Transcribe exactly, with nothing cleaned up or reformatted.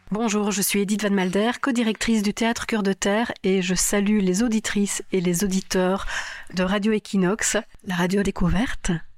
Bonjour, je suis Edith Van Malder, co-directrice du Théâtre Cœur de Terre et je salue les auditrices et les auditeurs de Radio Equinox, la radio découverte.